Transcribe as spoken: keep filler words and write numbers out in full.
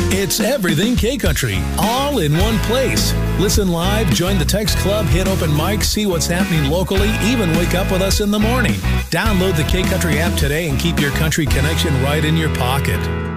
It's everything K-Country, all in one place. Listen live, join the text club, hit open mic, see what's happening locally, even wake up with us in the morning. Download the K-Country app today and keep your country connection right in your pocket.